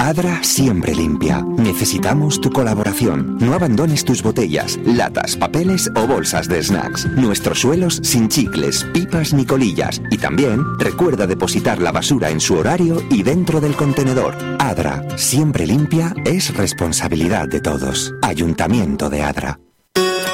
Adra siempre limpia. Necesitamos tu colaboración. No abandones tus botellas, latas, papeles o bolsas de snacks. Nuestros suelos sin chicles, pipas ni colillas. Y también recuerda depositar la basura en su horario y dentro del contenedor. Adra siempre limpia es responsabilidad de todos. Ayuntamiento de Adra.